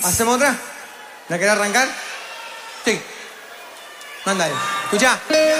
¿Hacemos otra? ¿La querés arrancar? Sí. Mándale. Escuchá.